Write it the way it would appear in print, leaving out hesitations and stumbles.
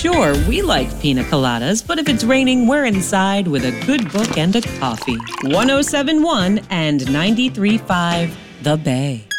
Sure, we like pina coladas, but if it's raining, we're inside with a good book and a coffee. 107.1 and 93.5 The Bay.